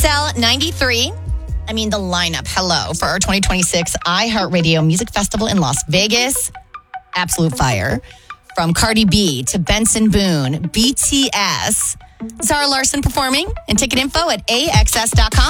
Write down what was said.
XL 93. I mean, the lineup, hello, for our 2026 iHeartRadio Music Festival in Las Vegas. Absolute fire. From Cardi B to Benson Boone, BTS, Zara Larson performing, and ticket info at AXS.com.